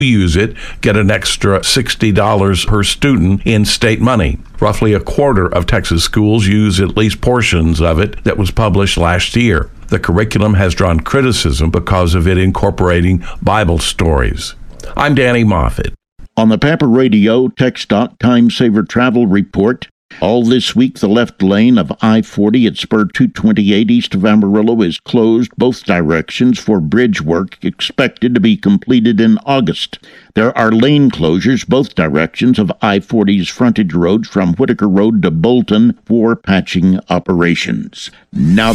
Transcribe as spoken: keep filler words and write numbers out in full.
use it get an extra sixty dollars per student in state money. Roughly a quarter of Texas schools use at least portions of it that was published last year. The curriculum has drawn criticism because of it incorporating Bible stories. I'm Danny Moffett. On the Pampa Radio TxDOT Time Saver Travel Report, all this week the left lane of I forty at Spur two twenty-eight east of Amarillo is closed both directions for bridge work expected to be completed in August. There are lane closures both directions of I forty's frontage road from Whitaker Road to Bolton for patching operations. Now